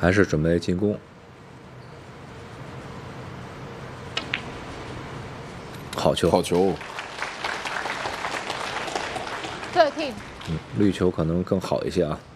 还是准备进攻。好球， 好球。 13。 绿球可能更好一些啊。